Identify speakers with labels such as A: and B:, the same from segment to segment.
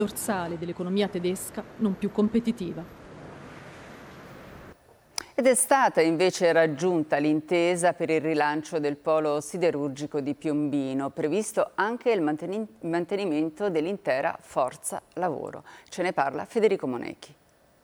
A: dorsale dell'economia tedesca non più competitiva.
B: Ed è stata invece raggiunta l'intesa per il rilancio del polo siderurgico di Piombino, previsto anche il mantenimento dell'intera forza lavoro. Ce ne parla Federico Monecchi.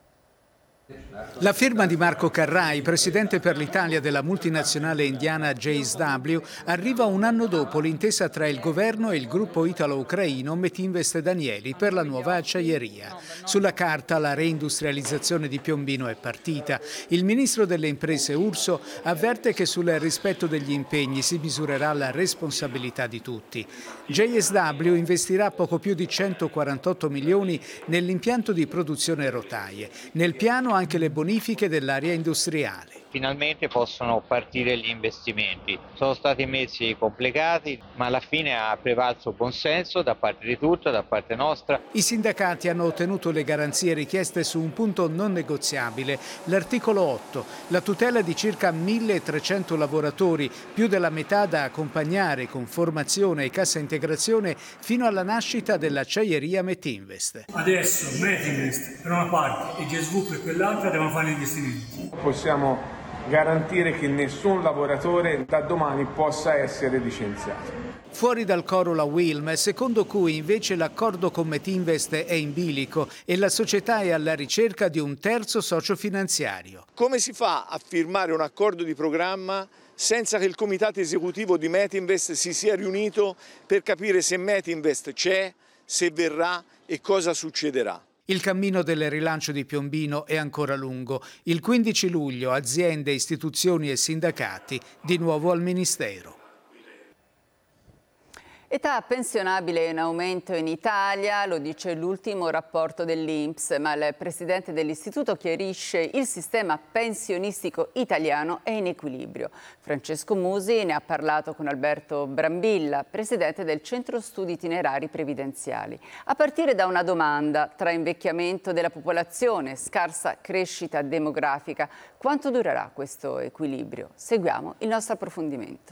C: La firma di Marco Carrai, presidente per l'Italia della multinazionale indiana JSW, arriva un anno dopo l'intesa tra il governo e il gruppo italo-ucraino Metinvest Danieli per la nuova acciaieria. Sulla carta la reindustrializzazione di Piombino è partita. Il ministro delle imprese Urso avverte che sul rispetto degli impegni si misurerà la responsabilità di tutti. JSW investirà poco più di 148 milioni nell'impianto di produzione rotaie. Nel piano anche le bonifiche dell'area industriale.
D: Finalmente possono partire gli investimenti. Sono stati mesi complicati, ma alla fine ha prevalso buonsenso da parte di tutti, da parte nostra.
C: I sindacati hanno ottenuto le garanzie richieste su un punto non negoziabile, l'articolo 8, la tutela di circa 1.300 lavoratori, più della metà da accompagnare con formazione e cassa integrazione fino alla nascita dell'acciaieria Metinvest.
E: Adesso Metinvest per una parte e JSW per quell'altra devono fare gli investimenti.
F: Possiamo garantire che nessun lavoratore da domani possa essere licenziato.
C: Fuori dal coro la Wilm, secondo cui invece l'accordo con Metinvest è in bilico e la società è alla ricerca di un terzo socio finanziario.
G: Come si fa a firmare un accordo di programma senza che il comitato esecutivo di Metinvest si sia riunito per capire se Metinvest c'è, se verrà e cosa succederà?
C: Il cammino del rilancio di Piombino è ancora lungo. Il 15 luglio aziende, istituzioni e sindacati di nuovo al Ministero.
B: Età pensionabile in aumento in Italia, lo dice l'ultimo rapporto dell'INPS, ma il presidente dell'istituto chiarisce il sistema pensionistico italiano è in equilibrio. Francesco Musi ne ha parlato con Alberto Brambilla, presidente del Centro Studi Itinerari Previdenziali. A partire da una domanda: tra invecchiamento della popolazione, scarsa crescita demografica, quanto durerà questo equilibrio? Seguiamo il nostro approfondimento.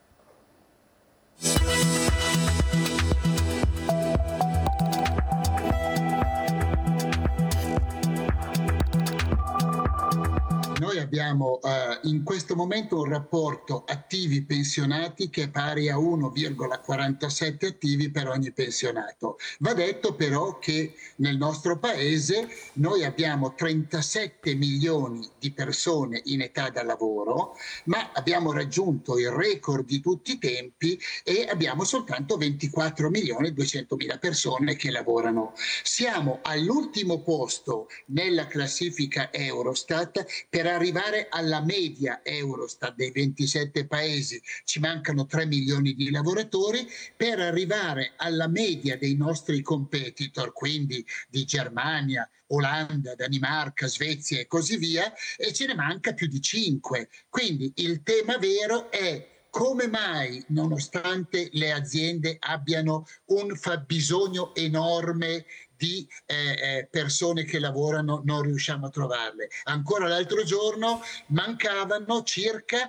H: Noi abbiamo in questo momento un rapporto attivi pensionati che è pari a 1,47 attivi per ogni pensionato. Va detto però che nel nostro paese noi abbiamo 37 milioni di persone in età da lavoro, ma abbiamo raggiunto il record di tutti i tempi e abbiamo soltanto 24 milioni e 200 mila persone che lavorano. Siamo all'ultimo posto nella classifica Eurostat. Per arrivare alla media Eurostat dei 27 paesi ci mancano 3 milioni di lavoratori. Per arrivare alla media dei nostri competitor, quindi di Germania, Olanda, Danimarca, Svezia e così via, e ce ne manca più di 5. Quindi il tema vero è: come mai, nonostante le aziende abbiano un fabbisogno enorme di persone che lavorano, non riusciamo a trovarle? Ancora l'altro giorno mancavano circa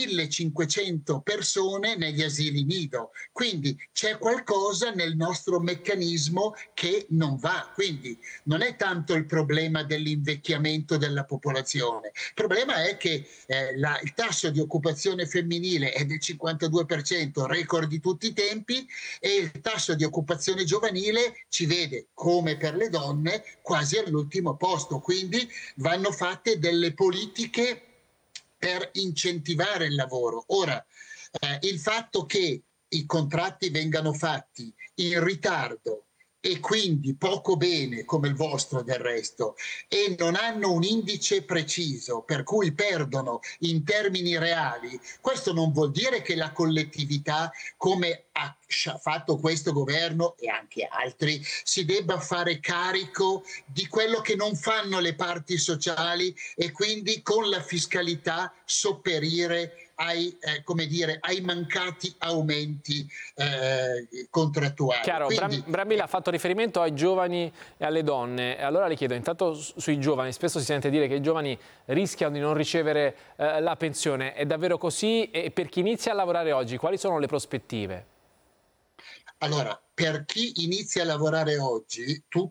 H: 1.500 persone negli asili nido. Quindi c'è qualcosa nel nostro meccanismo che non va. Quindi non è tanto il problema dell'invecchiamento della popolazione. Il problema è che il tasso di occupazione femminile è del 52%, record di tutti i tempi, e il tasso di occupazione giovanile ci vede, come per le donne, quasi all'ultimo posto. Quindi vanno fatte delle politiche per incentivare il lavoro. Ora, il fatto che i contratti vengano fatti in ritardo e quindi poco bene, come il vostro del resto, e non hanno un indice preciso, per cui perdono in termini reali, questo non vuol dire che la collettività, come ha fatto questo governo e anche altri, si debba fare carico di quello che non fanno le parti sociali e quindi con la fiscalità sopperire ai mancati aumenti contrattuali.
I: Chiaro,
H: Quindi,
I: Brambilla ha fatto riferimento ai giovani e alle donne. Allora le chiedo, intanto sui giovani, spesso si sente dire che i giovani rischiano di non ricevere la pensione. È davvero così? E per chi inizia a lavorare oggi, quali sono le prospettive?
H: Allora, per chi inizia a lavorare oggi,